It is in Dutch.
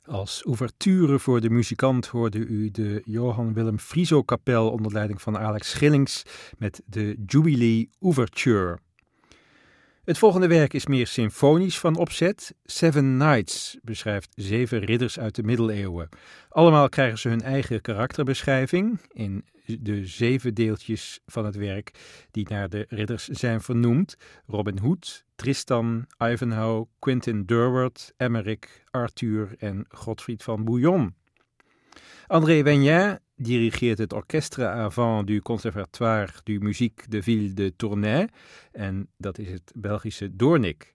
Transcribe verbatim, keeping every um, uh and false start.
Als ouverture voor de muzikant hoorde u de Johann Willem Frieso kapel onder leiding van Alex Schillings met de Jubilee Ouverture. Het volgende werk is meer symfonisch van opzet. Seven Knights beschrijft zeven ridders uit de middeleeuwen. Allemaal krijgen ze hun eigen karakterbeschrijving in de zeven deeltjes van het werk die naar de ridders zijn vernoemd. Robin Hood, Tristan, Ivanhoe, Quentin Durward, Emeric, Arthur en Godfried van Bouillon. André Weignin dirigeert het Orchestre Avant du Conservatoire du Musique de Ville de Tournai en dat is het Belgische Doornik.